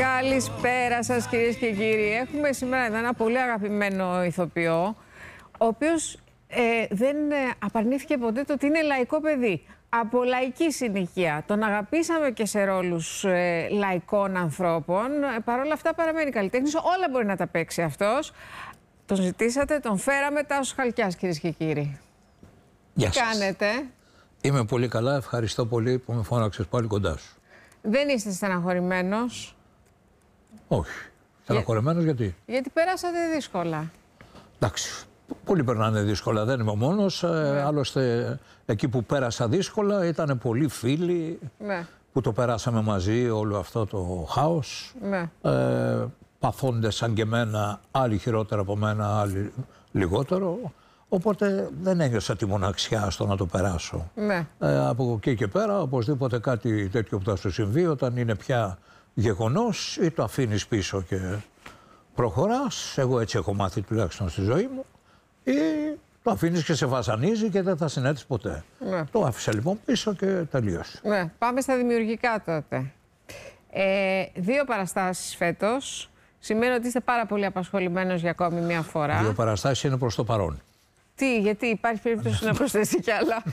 Καλησπέρα σας κυρίες και κύριοι. Έχουμε σήμερα εδώ ένα πολύ αγαπημένο ηθοποιό, ο οποίος δεν απαρνήθηκε ποτέ το ότι είναι λαϊκό παιδί. Από λαϊκή συνοικία. Τον αγαπήσαμε και σε ρόλους λαϊκών ανθρώπων. Παρ' όλα αυτά παραμένει καλλιτέχνης. Όλα μπορεί να τα παίξει αυτός. Τον ζητήσατε, τον φέραμε. Τάσος Χαλκιάς, κυρίες και κύριοι. Γεια Τι σας. κάνετε? Είμαι πολύ καλά. Ευχαριστώ πολύ που με φώναξες πάλι κοντά σου. Δεν είστε στεναχωρημένος? Όχι. Στεναχωρημένος γιατί? Γιατί περάσατε δύσκολα. Εντάξει. Πολλοί περνάνε δύσκολα. Δεν είμαι ο μόνος. Άλλωστε, εκεί που πέρασα δύσκολα ήταν πολλοί φίλοι που το περάσαμε μαζί όλο αυτό το χάος. Παθόντες σαν και εμένα, άλλοι χειρότερα από μένα, άλλοι λιγότερο. Οπότε δεν ένιωσα τη μοναξιά στο να το περάσω. Από εκεί και πέρα, οπωσδήποτε κάτι τέτοιο που θα σου συμβεί, όταν είναι πια γεγονός, ή το αφήνεις πίσω και προχωράς. Εγώ έτσι έχω μάθει τουλάχιστον στη ζωή μου. Ή το αφήνεις και σε βασανίζει και δεν θα συνέτεις ποτέ. Το άφησα λοιπόν πίσω και τελείωσε. Πάμε στα δημιουργικά τότε. 2 παραστάσεις φέτος. Σημαίνει ότι είστε πάρα πολύ απασχολημένος για ακόμη μία φορά. 2 παραστάσεις είναι προς το παρόν. Τι, γιατί υπάρχει περίπτωση να προσθέσει κι άλλα?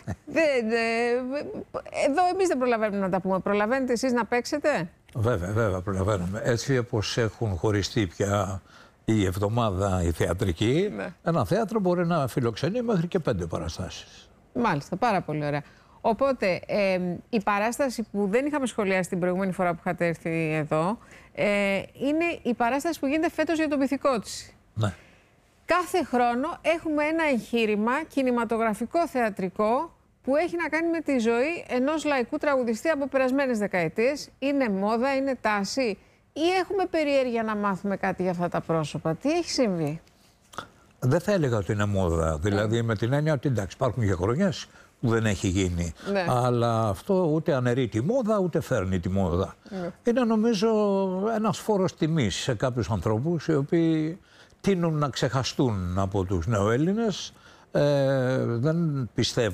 Εδώ εμείς δεν προλαβαίνουμε να τα πούμε. Προλαβαίνετε εσείς να παίξετε? Βέβαια προλαβαίνουμε. Έτσι όπως έχουν χωριστεί πια η εβδομάδα η θεατρική, ένα θέατρο μπορεί να φιλοξενεί μέχρι και 5 παραστάσεις. Μάλιστα, πάρα πολύ ωραία. Οπότε, η παράσταση που δεν είχαμε σχολιάσει την προηγούμενη φορά που είχατε έρθει εδώ, είναι η παράσταση που γίνεται φέτος για τον Πυθικότσι. Ναι. Κάθε χρόνο έχουμε ένα εγχείρημα κινηματογραφικό θεατρικό που έχει να κάνει με τη ζωή ενός λαϊκού τραγουδιστή από περασμένες δεκαετίες. Είναι μόδα, είναι τάση, ή έχουμε περιέργεια να μάθουμε κάτι για αυτά τα πρόσωπα? Τι έχει συμβεί? Δεν θα έλεγα ότι είναι μόδα. Δηλαδή με την έννοια ότι εντάξει, υπάρχουν και χρονιές που δεν έχει γίνει. Αλλά αυτό ούτε αναιρεί τη μόδα, ούτε φέρνει τη μόδα. Είναι νομίζω ένας φόρος τιμής σε κάποιους ανθρώπους οι οποίοι τείνουν να ξεχαστούν από τους νεοέλληνες. Δεν πιστεύω